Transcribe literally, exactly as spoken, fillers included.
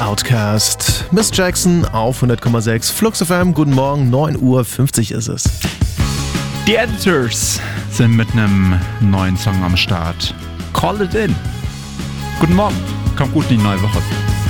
Outcast. Miss Jackson auf hundert Komma sechs Flux F M. Guten Morgen, neun Uhr fünfzig ist es. Die Editors sind mit einem neuen Song am Start. Call it in. Guten Morgen. Kommt gut in die neue Woche.